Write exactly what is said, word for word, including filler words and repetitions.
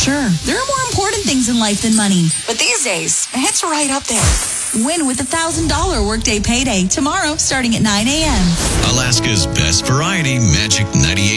Sure, there are more important things in life than money. But these days, it's right up there. Win with a one thousand dollars Workday Payday tomorrow starting at nine a.m. Alaska's best variety, Magic ninety-eight.